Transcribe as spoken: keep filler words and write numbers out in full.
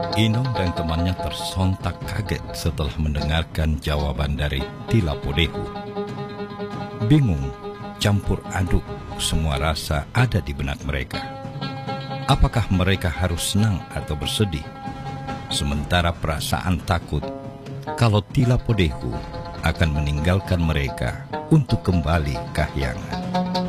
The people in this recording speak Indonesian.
Inong dan temannya tersontak kaget setelah mendengarkan jawaban dari Tilapodehu. Bingung, campur aduk, semua rasa ada di benak mereka. Apakah mereka harus senang atau bersedih? Sementara perasaan takut kalau Tilapodehu akan meninggalkan mereka untuk kembali kahyangan.